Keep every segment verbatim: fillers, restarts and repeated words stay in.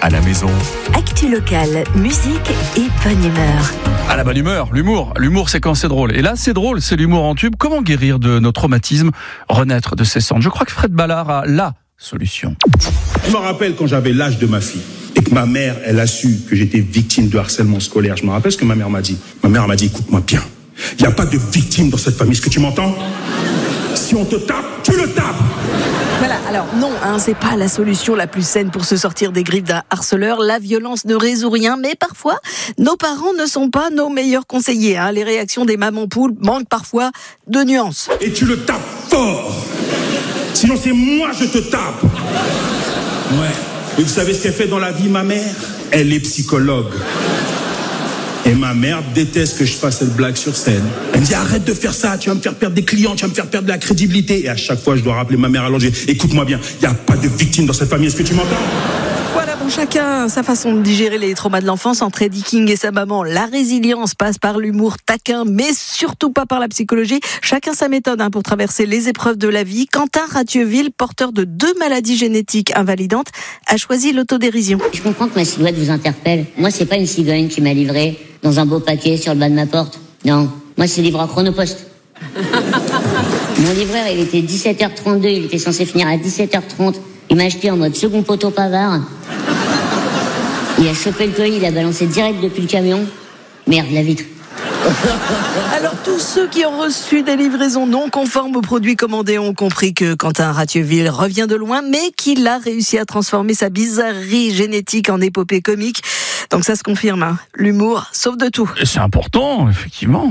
à la maison. Actu locale, musique et bonne humeur. À la bonne humeur, l'humour. L'humour, c'est quand c'est drôle. Et là, c'est drôle, c'est l'humour en tube. Comment guérir de nos traumatismes, renaître de ses cendres? Je crois que Fred Ballard a la solution. Je me rappelle quand j'avais l'âge de ma fille et que ma mère, elle a su que j'étais victime de harcèlement scolaire. Je me rappelle ce que ma mère m'a dit. Ma mère m'a dit, écoute-moi bien, il n'y a pas de victime dans cette famille. Est-ce que tu m'entends? Si on te tape, tu le tapes. Voilà, alors non, hein, c'est pas la solution la plus saine pour se sortir des griffes d'un harceleur. La violence ne résout rien, mais parfois, nos parents ne sont pas nos meilleurs conseillers. Hein. Les réactions des mamans poules manquent parfois de nuances. Et tu le tapes fort. Sinon, c'est moi, je te tape. Ouais. Et vous savez ce qu'elle fait dans la vie, ma mère? Elle est psychologue. Et ma mère déteste que je fasse cette blague sur scène. Elle me dit, arrête de faire ça, tu vas me faire perdre des clients, tu vas me faire perdre de la crédibilité. Et à chaque fois, je dois rappeler ma mère allongée. Écoute-moi bien, il n'y a pas de victime dans cette famille, est-ce que tu m'entends? Voilà, bon, chacun sa façon de digérer les traumas de l'enfance. Entre Eddie King et sa maman, la résilience passe par l'humour taquin, mais surtout pas par la psychologie. Chacun sa méthode hein, pour traverser les épreuves de la vie. Quentin Ratieuville, porteur de deux maladies génétiques invalidantes, a choisi l'autodérision. Je comprends que ma silhouette vous interpelle. Moi, c'est pas une cigogne qui m'a livré dans un beau paquet sur le bas de ma porte. Non, moi, c'est livré à Chronopost. Mon livreur, il était dix-sept heures trente-deux, il était censé finir à dix-sept heures trente. Il m'a acheté en mode second poteau pavard. Il a chopé le colis, il a balancé direct depuis le camion. Merde, la vitre. Alors tous ceux qui ont reçu des livraisons non conformes aux produits commandés ont compris que Quentin Ratieuville revient de loin, mais qu'il a réussi à transformer sa bizarrerie génétique en épopée comique. Donc ça se confirme, hein. L'humour sauve de tout. Et c'est important, effectivement.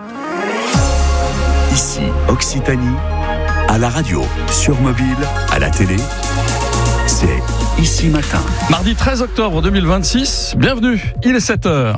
Ici, Occitanie, à la radio, sur mobile, à la télé, c'est Ici Matin. Mardi treize octobre deux mille vingt-six, bienvenue, il est sept heures.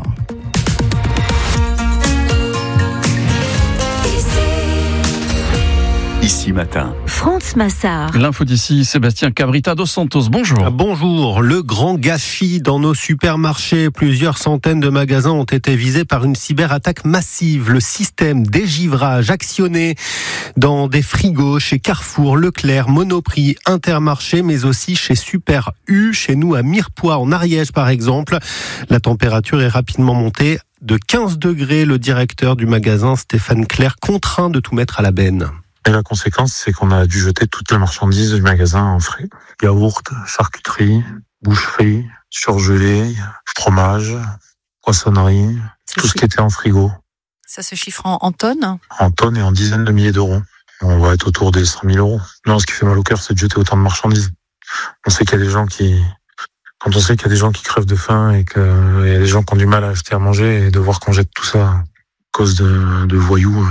Ici Matin. France Massard. L'info d'ici, Sébastien Cabrita dos Santos, bonjour. Bonjour. Le grand gâchis dans nos supermarchés. Plusieurs centaines de magasins ont été visés par une cyberattaque massive. Le système dégivrage actionné dans des frigos chez Carrefour, Leclerc, Monoprix, Intermarché, mais aussi chez Super U, chez nous à Mirepoix en Ariège par exemple. La température est rapidement montée de quinze degrés. Le directeur du magasin, Stéphane Clerc, contraint de tout mettre à la benne. Et la conséquence, c'est qu'on a dû jeter toute la marchandise du magasin en frais. Yaourt, charcuterie, boucherie, surgelé, fromage, poissonnerie, C'est tout ce chi- qui était en frigo. Ça se chiffre en, en tonnes. En tonnes et en dizaines de milliers d'euros. On va être autour des cent mille euros. Non, ce qui fait mal au cœur, c'est de jeter autant de marchandises. On sait qu'il y a des gens qui... Quand on sait qu'il y a des gens qui crèvent de faim et qu'il y a des gens qui ont du mal à acheter à manger et de voir qu'on jette tout ça à cause de, de voyous,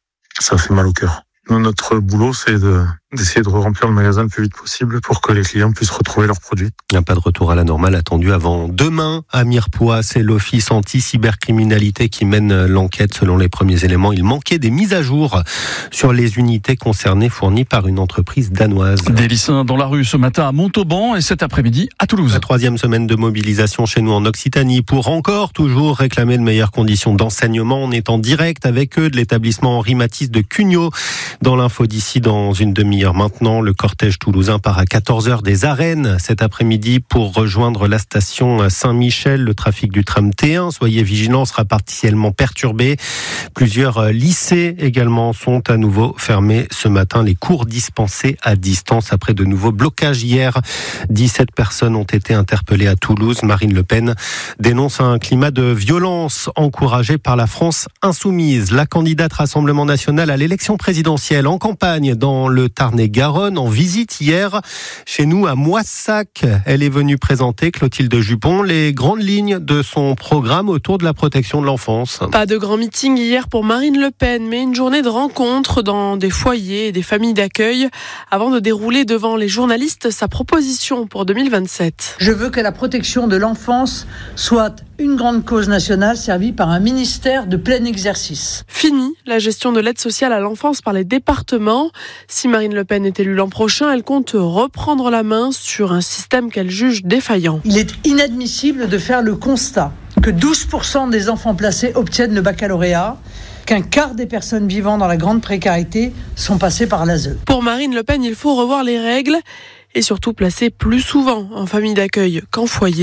ça fait mal au cœur. Nous, notre boulot, c'est de, d'essayer de remplir le magasin le plus vite possible pour que les clients puissent retrouver leurs produits. Il n'y a pas de retour à la normale attendu avant demain à Mirepoix. C'est l'Office anti-cybercriminalité qui mène l'enquête. Selon les premiers éléments, il manquait des mises à jour sur les unités concernées fournies par une entreprise danoise. Des lycéens dans la rue ce matin à Montauban et cet après-midi à Toulouse. La troisième semaine de mobilisation chez nous en Occitanie pour encore toujours réclamer de meilleures conditions d'enseignement. On est en direct avec eux de l'établissement Henri Matisse de Cugnot. Dans l'info d'ici, dans une demi-heure maintenant, le cortège toulousain part à quatorze heures des arènes cet après-midi pour rejoindre la station Saint-Michel. Le trafic du tram T un, soyez vigilants, sera partiellement perturbé. Plusieurs lycées également sont à nouveau fermés ce matin. Les cours dispensés à distance après de nouveaux blocages hier. dix-sept personnes ont été interpellées à Toulouse. Marine Le Pen dénonce un climat de violence encouragé par la France insoumise. La candidate Rassemblement national à l'élection présidentielle en campagne dans le Tarn-et-Garonne, en visite hier chez nous à Moissac. Elle est venue présenter, Clotilde Jupon, les grandes lignes de son programme autour de la protection de l'enfance. Pas de grand meeting hier pour Marine Le Pen, mais une journée de rencontres dans des foyers et des familles d'accueil avant de dérouler devant les journalistes sa proposition pour deux mille vingt-sept. Je veux que la protection de l'enfance soit une grande cause nationale servie par un ministère de plein exercice. Fini la gestion de l'aide sociale à l'enfance par les départements. Si Marine Le Pen est élue l'an prochain, elle compte reprendre la main sur un système qu'elle juge défaillant. Il est inadmissible de faire le constat que douze pour cent des enfants placés obtiennent le baccalauréat, qu'un quart des personnes vivant dans la grande précarité sont passées par l'A S E. Pour Marine Le Pen, il faut revoir les règles et surtout placer plus souvent en famille d'accueil qu'en foyer.